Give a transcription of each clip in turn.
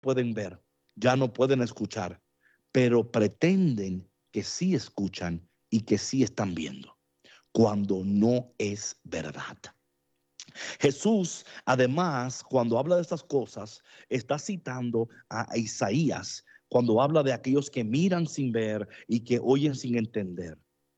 pueden ver, ya no pueden escuchar, pero pretenden que sí escuchan y que sí están viendo, cuando no es verdad. Jesús, además, cuando habla de estas cosas, está citando a Isaías, cuando habla de aquellos que miran sin ver y que oyen sin entender.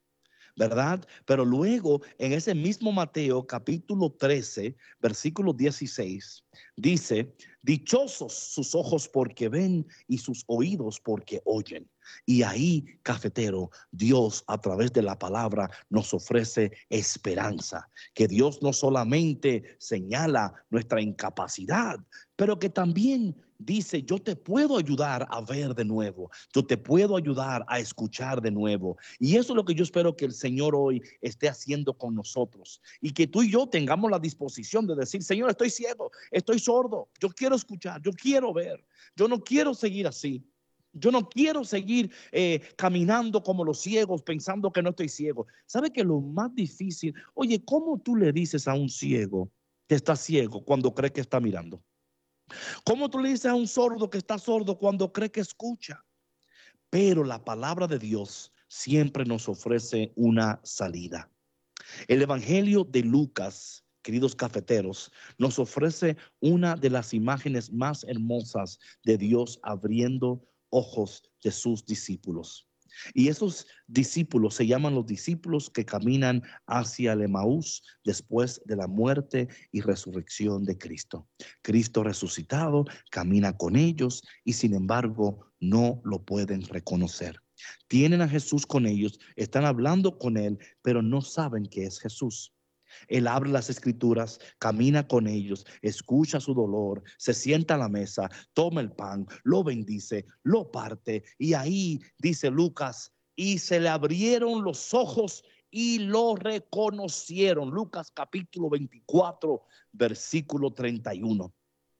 ¿Verdad? Pero luego en ese mismo Mateo capítulo 13, versículo 16, dice, dichosos sus ojos porque ven y sus oídos porque oyen. Y ahí, cafetero, Dios a través de la palabra nos ofrece esperanza, que Dios no solamente señala nuestra incapacidad, pero que también dice, yo te puedo ayudar a ver de nuevo, yo te puedo ayudar a escuchar de nuevo. Y eso es lo que yo espero que el Señor hoy esté haciendo con nosotros. Y que tú y yo tengamos la disposición de decir, Señor, estoy ciego, estoy sordo, yo quiero escuchar, yo quiero ver, yo no quiero seguir así. Yo no quiero seguir caminando como los ciegos pensando que no estoy ciego. ¿Sabe que lo más difícil? Oye, ¿cómo tú le dices a un ciego que está ciego cuando cree que está mirando? ¿Cómo tú le dices a un sordo que está sordo cuando cree que escucha? Pero la palabra de Dios siempre nos ofrece una salida. El Evangelio de Lucas, queridos cafeteros, nos ofrece una de las imágenes más hermosas de Dios abriendo ojos de sus discípulos. Y esos discípulos se llaman los discípulos que caminan hacia el Emaús después de la muerte y resurrección de Cristo. Cristo resucitado camina con ellos y sin embargo no lo pueden reconocer. Tienen a Jesús con ellos, están hablando con él, pero no saben que es Jesús. Él abre las escrituras, camina con ellos, escucha su dolor, se sienta a la mesa, toma el pan, lo bendice, lo parte y ahí dice Lucas, y se le abrieron los ojos y lo reconocieron. Lucas capítulo 24, versículo 31.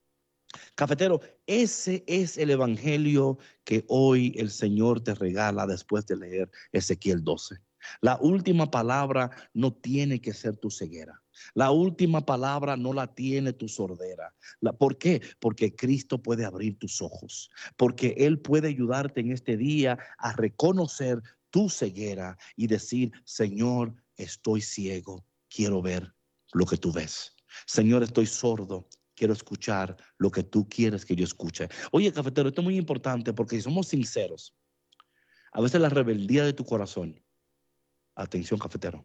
Cafetero, ese es el evangelio que hoy el Señor te regala después de leer Ezequiel 12. La última palabra no tiene que ser tu ceguera. La última palabra no la tiene tu sordera. ¿Por qué? Porque Cristo puede abrir tus ojos. Porque Él puede ayudarte en este día a reconocer tu ceguera y decir, Señor, estoy ciego, quiero ver lo que tú ves. Señor, estoy sordo, quiero escuchar lo que tú quieres que yo escuche. Oye, cafetero, esto es muy importante porque si somos sinceros, a veces la rebeldía de tu corazón, atención, cafetero,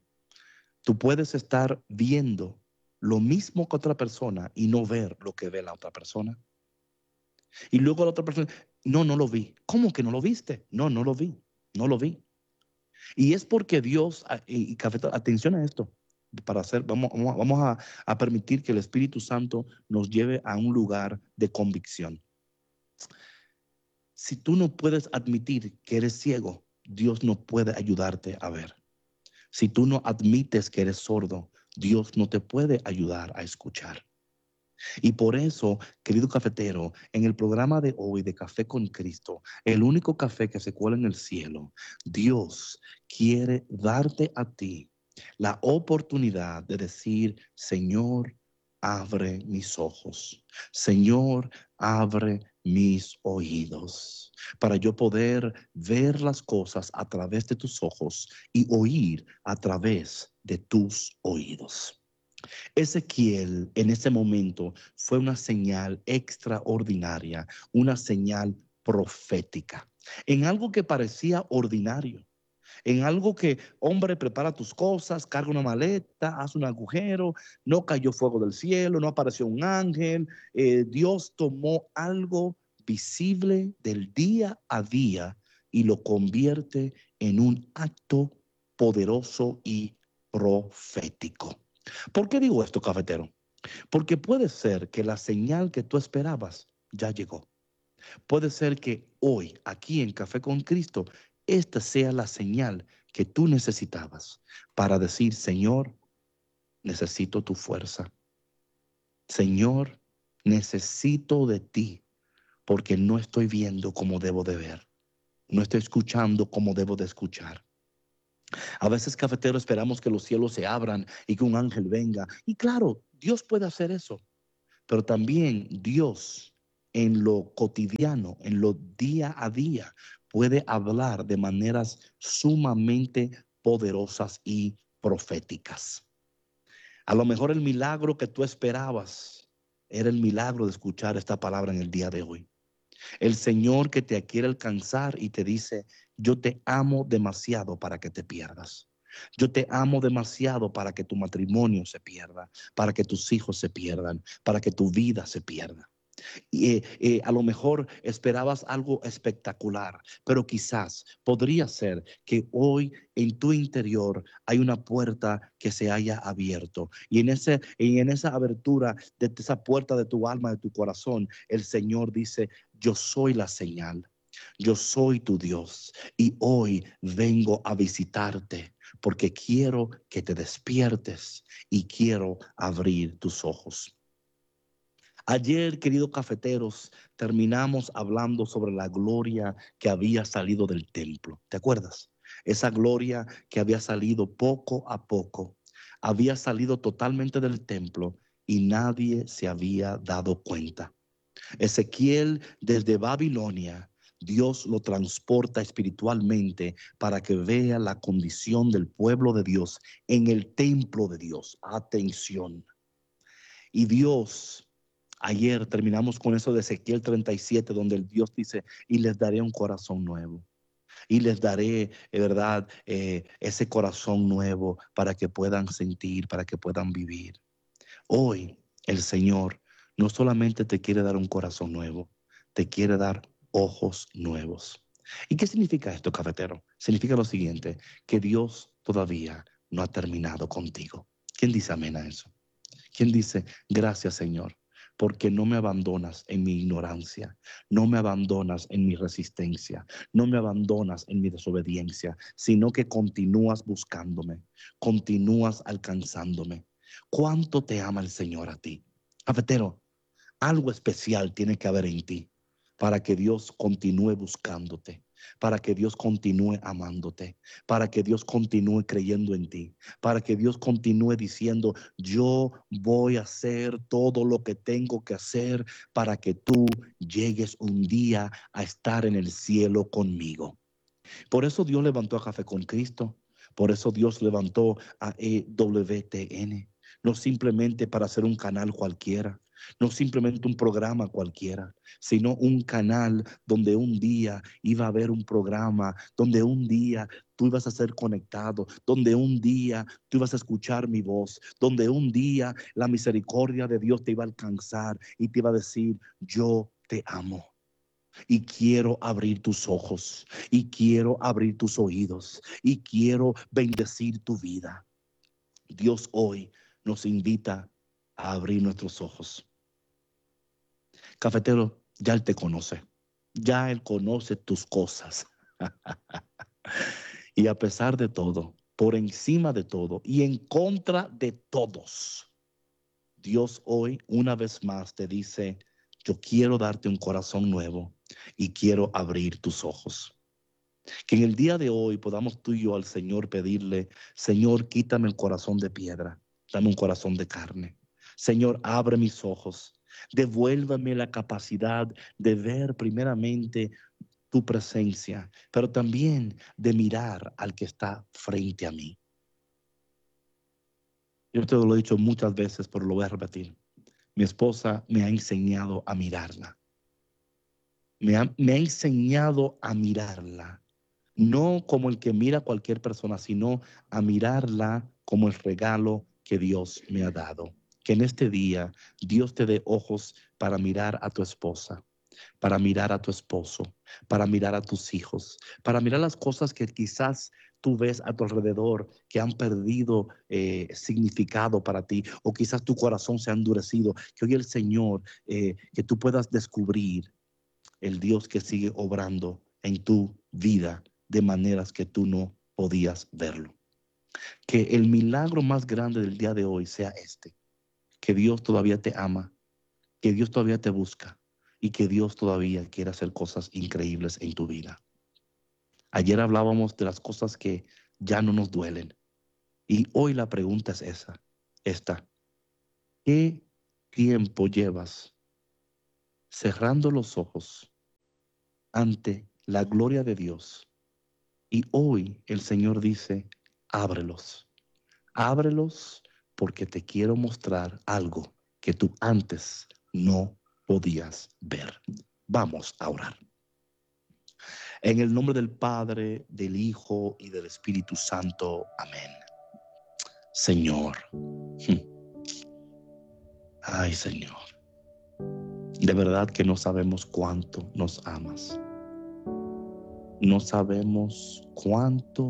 tú puedes estar viendo lo mismo que otra persona y no ver lo que ve la otra persona. Y luego la otra persona, no, no lo vi. ¿Cómo que no lo viste? No, no lo vi, no lo vi. Y es porque Dios, y cafetero, atención a esto, para hacer, vamos a permitir que el Espíritu Santo nos lleve a un lugar de convicción. Si tú no puedes admitir que eres ciego, Dios no puede ayudarte a ver. Si tú no admites que eres sordo, Dios no te puede ayudar a escuchar. Y por eso, querido cafetero, en el programa de hoy de Café con Cristo, el único café que se cuela en el cielo, Dios quiere darte a ti la oportunidad de decir, Señor, abre mis ojos. Señor, abre mis oídos para yo poder ver las cosas a través de tus ojos y oír a través de tus oídos. Ezequiel en ese momento fue una señal extraordinaria, una señal profética, en algo que parecía ordinario, en algo que, hombre, prepara tus cosas, carga una maleta, hace un agujero, no cayó fuego del cielo, no apareció un ángel. Dios tomó algo visible del día a día y lo convierte en un acto poderoso y profético. ¿Por qué digo esto, cafetero? Porque puede ser que la señal que tú esperabas ya llegó. Puede ser que hoy, aquí en Café con Cristo, esta sea la señal que tú necesitabas para decir, Señor, necesito tu fuerza. Señor, necesito de ti porque no estoy viendo como debo de ver. No estoy escuchando como debo de escuchar. A veces, cafetero, esperamos que los cielos se abran y que un ángel venga. Y claro, Dios puede hacer eso. Pero también Dios en lo cotidiano, en lo día a día, puede hablar de maneras sumamente poderosas y proféticas. A lo mejor el milagro que tú esperabas era el milagro de escuchar esta palabra en el día de hoy. El Señor que te quiere alcanzar y te dice, yo te amo demasiado para que te pierdas. Yo te amo demasiado para que tu matrimonio se pierda, para que tus hijos se pierdan, para que tu vida se pierda. A lo mejor esperabas algo espectacular, pero quizás podría ser que hoy en tu interior hay una puerta que se haya abierto. Y en esa abertura de esa puerta de tu alma, de tu corazón, el Señor dice, yo soy la señal. Yo soy tu Dios y hoy vengo a visitarte porque quiero que te despiertes y quiero abrir tus ojos. Ayer, queridos cafeteros, terminamos hablando sobre la gloria que había salido del templo. ¿Te acuerdas? Esa gloria que había salido poco a poco, había salido totalmente del templo y nadie se había dado cuenta. Ezequiel desde Babilonia, Dios lo transporta espiritualmente para que vea la condición del pueblo de Dios en el templo de Dios. Atención. Y Dios, ayer terminamos con eso de Ezequiel 37, donde el Dios dice, y les daré un corazón nuevo. Y les daré, verdad, ese corazón nuevo para que puedan sentir, para que puedan vivir. Hoy el Señor no solamente te quiere dar un corazón nuevo, te quiere dar ojos nuevos. ¿Y qué significa esto, cafetero? Significa lo siguiente, que Dios todavía no ha terminado contigo. ¿Quién dice amén a eso? ¿Quién dice, gracias Señor, porque no me abandonas en mi ignorancia, no me abandonas en mi resistencia, no me abandonas en mi desobediencia, sino que continúas buscándome, continúas alcanzándome? ¿Cuánto te ama el Señor a ti? Cafetero, algo especial tiene que haber en ti para que Dios continúe buscándote, para que Dios continúe amándote, para que Dios continúe creyendo en ti, para que Dios continúe diciendo, yo voy a hacer todo lo que tengo que hacer para que tú llegues un día a estar en el cielo conmigo. Por eso Dios levantó a Café con Cristo. Por eso Dios levantó a EWTN. No simplemente para hacer un canal cualquiera, no simplemente un programa cualquiera, sino un canal donde un día iba a haber un programa, donde un día tú ibas a ser conectado, donde un día tú ibas a escuchar mi voz, donde un día la misericordia de Dios te iba a alcanzar y te iba a decir, yo te amo. Y quiero abrir tus ojos, y quiero abrir tus oídos, y quiero bendecir tu vida. Dios hoy nos invita a abrir nuestros ojos. Cafetero, ya Él te conoce, ya Él conoce tus cosas. Y a pesar de todo, por encima de todo y en contra de todos, Dios hoy una vez más te dice, yo quiero darte un corazón nuevo y quiero abrir tus ojos. Que en el día de hoy podamos tú y yo al Señor pedirle, Señor, quítame el corazón de piedra, dame un corazón de carne. Señor, abre mis ojos, devuélvame la capacidad de ver primeramente tu presencia, pero también de mirar al que está frente a mí. Yo te lo he dicho muchas veces, pero lo voy a repetir. Mi esposa me ha enseñado a mirarla. Me ha enseñado a mirarla. No como el que mira a cualquier persona, sino a mirarla como el regalo que Dios me ha dado. Que en este día Dios te dé ojos para mirar a tu esposa, para mirar a tu esposo, para mirar a tus hijos, para mirar las cosas que quizás tú ves a tu alrededor que han perdido significado para ti, o quizás tu corazón se ha endurecido. Que hoy el Señor, que tú puedas descubrir el Dios que sigue obrando en tu vida de maneras que tú no podías verlo. Que el milagro más grande del día de hoy sea este, que Dios todavía te ama, que Dios todavía te busca y que Dios todavía quiere hacer cosas increíbles en tu vida. Ayer hablábamos de las cosas que ya no nos duelen y hoy la pregunta es esta, ¿qué tiempo llevas cerrando los ojos ante la gloria de Dios. Y hoy el Señor dice, ábrelos, ábrelos porque te quiero mostrar algo que tú antes no podías ver. Vamos a orar. En el nombre del Padre, del Hijo y del Espíritu Santo. Amén. Señor. Ay, Señor. De verdad que no sabemos cuánto nos amas. No sabemos cuánto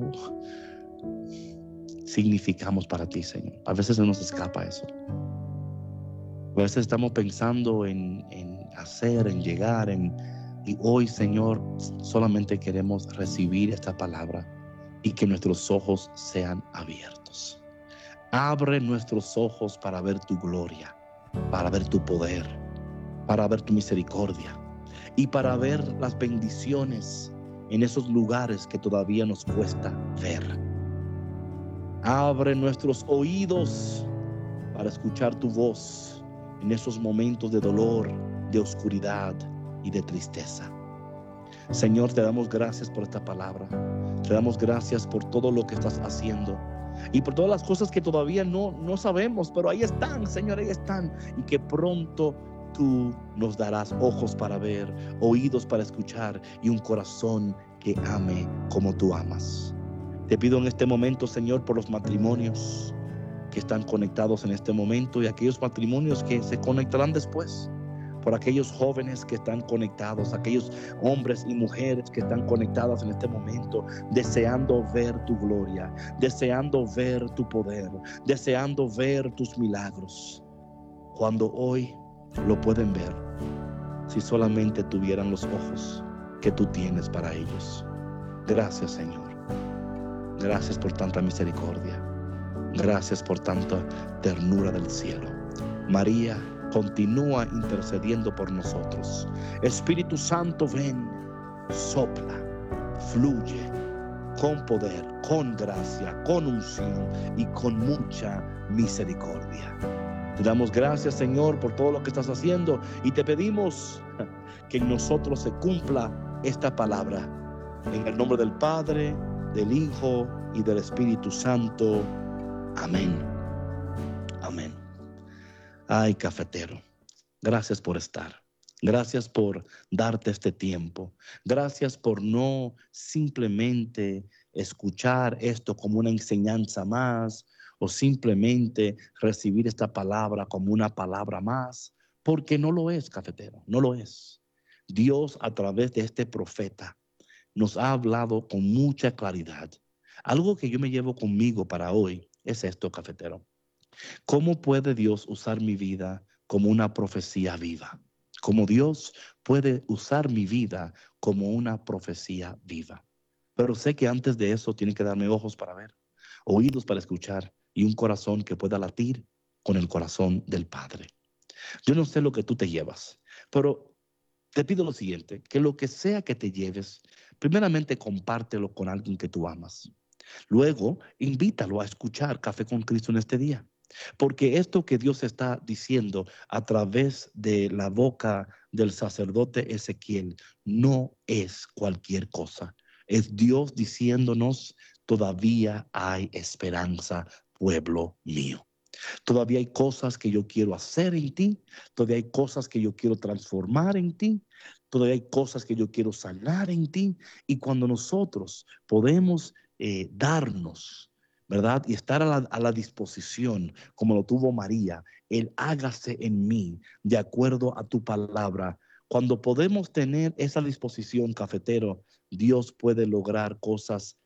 significamos para ti, Señor. A veces se nos escapa eso. A veces estamos pensando en hacer, en llegar, y hoy, Señor, solamente queremos recibir esta palabra y que nuestros ojos sean abiertos. Abre nuestros ojos para ver tu gloria, para ver tu poder, para ver tu misericordia y para ver las bendiciones en esos lugares que todavía nos cuesta ver. Abre nuestros oídos para escuchar tu voz en esos momentos de dolor, de oscuridad y de tristeza. Señor, te damos gracias por esta palabra. Te damos gracias por todo lo que estás haciendo y por todas las cosas que todavía no sabemos, pero ahí están, Señor, ahí están. Y que pronto tú nos darás ojos para ver, oídos para escuchar y un corazón que ame como tú amas. Te pido en este momento, Señor, por los matrimonios que están conectados en este momento y aquellos matrimonios que se conectarán después, por aquellos jóvenes que están conectados, aquellos hombres y mujeres que están conectados en este momento, deseando ver tu gloria, deseando ver tu poder, deseando ver tus milagros, cuando hoy lo pueden ver si solamente tuvieran los ojos que tú tienes para ellos. Gracias, Señor. Gracias por tanta misericordia. Gracias por tanta ternura del cielo. María, continúa intercediendo por nosotros. Espíritu Santo, ven, sopla, fluye con poder, con gracia, con unción y con mucha misericordia. Te damos gracias, Señor, por todo lo que estás haciendo y te pedimos que en nosotros se cumpla esta palabra. En el nombre del Padre, del Hijo y del Espíritu Santo. Amén. Amén. Ay, cafetero, gracias por estar. Gracias por darte este tiempo. Gracias por no simplemente escuchar esto como una enseñanza más o simplemente recibir esta palabra como una palabra más, porque no lo es, cafetero, no lo es. Dios, a través de este profeta, nos ha hablado con mucha claridad. Algo que yo me llevo conmigo para hoy es esto, cafetero. ¿Cómo puede Dios usar mi vida como una profecía viva? ¿Cómo Dios puede usar mi vida como una profecía viva? Pero sé que antes de eso tiene que darme ojos para ver, oídos para escuchar y un corazón que pueda latir con el corazón del Padre. Yo no sé lo que tú te llevas, pero te pido lo siguiente, que lo que sea que te lleves, primeramente compártelo con alguien que tú amas. Luego, invítalo a escuchar Café con Cristo en este día. Porque esto que Dios está diciendo a través de la boca del sacerdote Ezequiel no es cualquier cosa. Es Dios diciéndonos, todavía hay esperanza, pueblo mío. Todavía hay cosas que yo quiero hacer en ti, todavía hay cosas que yo quiero transformar en ti, todavía hay cosas que yo quiero sanar en ti. Y cuando nosotros podemos darnos, ¿verdad? Y estar a la disposición, como lo tuvo María, el hágase en mí de acuerdo a tu palabra. Cuando podemos tener esa disposición, cafetero, Dios puede lograr cosas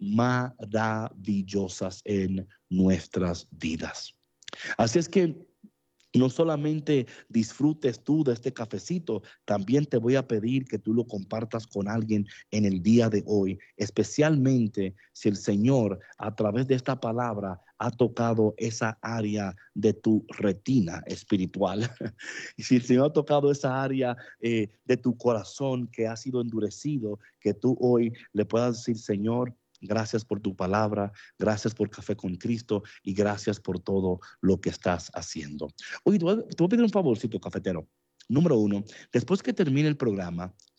maravillosas en nuestras vidas. Así es que no solamente disfrutes tú de este cafecito, también te voy a pedir que tú lo compartas con alguien en el día de hoy, especialmente si el Señor a través de esta palabra ha tocado esa área de tu retina espiritual. Y si el Señor ha tocado esa área de tu corazón que ha sido endurecido, que tú hoy le puedas decir, Señor, gracias por tu palabra, gracias por Café con Cristo y gracias por todo lo que estás haciendo. Oye, te voy a pedir un favorcito, cafetero. Número uno, después que termine el programa,